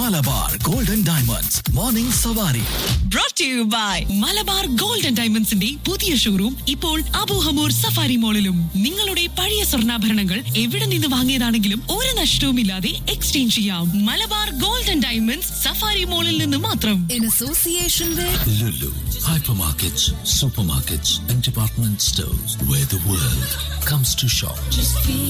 Malabar golden diamonds morning സവാരി. Brought to you by Malabar golden ഡയമണ്ട്സിന്റെ പുതിയ showroom ഇപ്പോൾ അബൂഹമൂർ സഫാരി മോളിലും. നിങ്ങളുടെ പഴയ സ്വർണ്ണാഭരണങ്ങൾ എവിടെ നിന്ന് വാങ്ങിയതാണെങ്കിലും ഒരു നഷ്ടവുമില്ലാതെ എക്സ്ചേഞ്ച് ചെയ്യാം. മലബാർ ഗോൾഡൻ ഡയമണ്ട്സ് സഫാരി മോളിൽ നിന്ന് മാത്രം. In association with Lulu, hypermarkets, supermarkets and department stores where the world comes to shop.